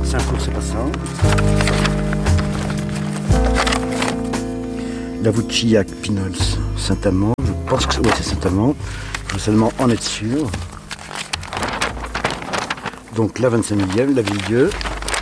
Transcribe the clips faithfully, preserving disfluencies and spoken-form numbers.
Saint-Flour, c'est pas ça. La Vucciac, Pinols, Saint-Amand. Je pense que ouais, c'est Saint-Amand. Je veux seulement en être sûr. Donc la vingt-cinq millième, la Villedieu.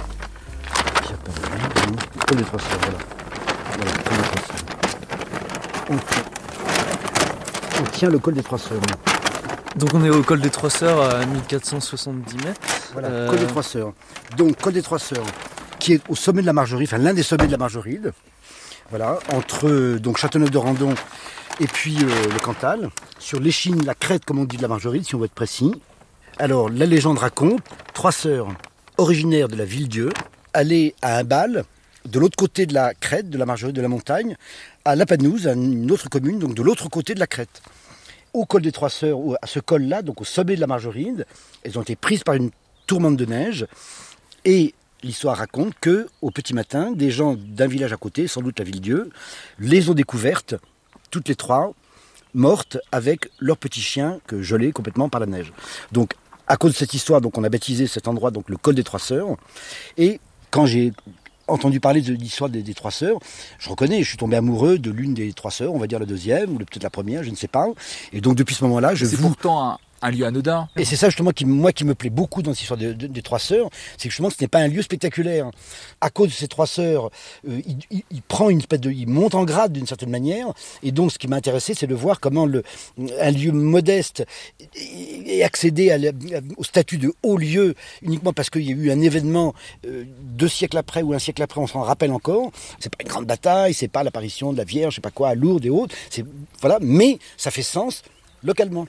Le col des Trois Sœurs, voilà. Voilà, le col des Trois Sœurs. On tient, on tient le col des Trois Sœurs. Donc on est au col des Trois Sœurs à mille quatre cent soixante-dix mètres. Voilà, euh... col des Trois Sœurs. Donc col des Trois Sœurs, qui est au sommet de la Margeride, enfin l'un des sommets de la Margeride. Voilà, entre donc Châteauneuf-de-Randon et puis euh, le Cantal, sur l'échine, la crête comme on dit de la Margeride, si on veut être précis. Alors la légende raconte, trois sœurs originaires de la Villedieu allaient à un bal de l'autre côté de la crête, de la Margeride, de la montagne, à La Panouse, à une autre commune, donc de l'autre côté de la crête. Au col des Trois Sœurs, à ce col-là, donc au sommet de la Margeride, elles ont été prises par une tourmente de neige et l'histoire raconte que, au petit matin, des gens d'un village à côté, sans doute la Villedieu, les ont découvertes, toutes les trois, mortes avec leur petit chien que gelé complètement par la neige. Donc, à cause de cette histoire, donc, on a baptisé cet endroit donc, le col des Trois Sœurs. Et quand j'ai entendu parler de l'histoire des, des Trois Sœurs, je reconnais, je suis tombé amoureux de l'une des Trois Sœurs, on va dire la deuxième, ou peut-être la première, je ne sais pas. Et donc, depuis ce moment-là, je C'est vous... pourtant un... un lieu anodin. Et c'est ça justement qui, moi, qui me plaît beaucoup dans cette histoire de, de, des Trois Sœurs, c'est que justement ce n'est pas un lieu spectaculaire. À cause de ces Trois Sœurs, euh, il, il, il prend une espèce de, il monte en grade d'une certaine manière. Et donc ce qui m'a intéressé, c'est de voir comment le, un lieu modeste est accédé à la, au statut de haut lieu uniquement parce qu'il y a eu un événement euh, deux siècles après ou un siècle après, on s'en rappelle encore. C'est pas une grande bataille, c'est pas l'apparition de la Vierge, je sais pas quoi, à Lourdes et autres. C'est voilà, mais ça fait sens localement.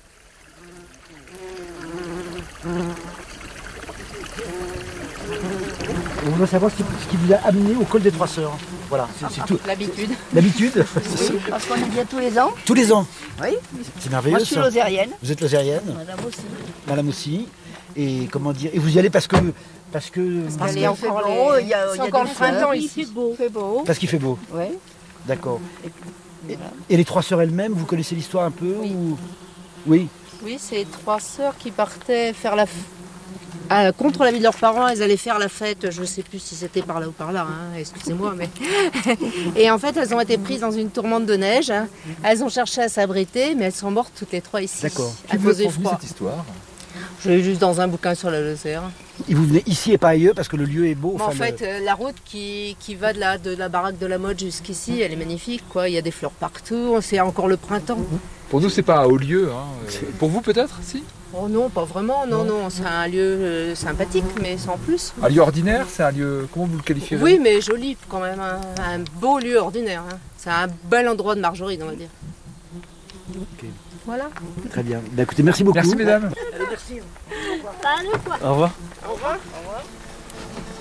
On veut savoir ce qui, ce qui vous a amené au col des Trois Sœurs. Voilà, c'est, c'est tout. L'habitude. L'habitude. Oui, parce qu'on y vient tous les ans. Tous les ans. Oui. C'est merveilleux. Moi, je suis ça. lozérienne. Vous êtes lozérienne. Madame aussi. Madame aussi. Et comment dire. Et vous y allez parce que parce que. Parce qu'il y a encore les... il y a, C'est il y a encore des le printemps fleurs. ici, c'est beau. Il fait beau. Parce qu'il fait beau. Oui. D'accord. Et, puis, Et, voilà. et les Trois Sœurs elles-mêmes, vous connaissez l'histoire un peu Oui. ou... Oui. Oui, c'est trois sœurs qui partaient faire la f... ah, contre l'avis de leurs parents, elles allaient faire la fête, je ne sais plus si c'était par là ou par là, hein, excusez-moi, mais... Et en fait, elles ont été prises dans une tourmente de neige, hein. Elles ont cherché à s'abriter, mais elles sont mortes toutes les trois ici, D'accord. à Qui vous a cause du transmis froid. cette histoire? Je l'ai juste dans un bouquin sur la Lozère. Et vous venez ici et pas ailleurs parce que le lieu est beau. Mais en enfin, fait, le... euh, la route qui, qui va de la, de la baraque de la mode jusqu'ici, elle est magnifique, quoi. Il y a des fleurs partout, c'est encore le printemps. Pour nous, c'est pas un haut lieu. Hein. Pour vous, peut-être, si? Oh non, pas vraiment, non, non, c'est un lieu euh, sympathique, mais sans plus. Un lieu ordinaire, c'est un lieu... Comment vous le qualifiez? Oui, mais joli quand même, un, un beau lieu ordinaire. Hein. C'est un bel endroit de Margeride, on va dire. Okay. Voilà. Très bien. Ben, écoutez, merci beaucoup. Merci, mesdames. Allez, merci. Au revoir. Au revoir. Au revoir.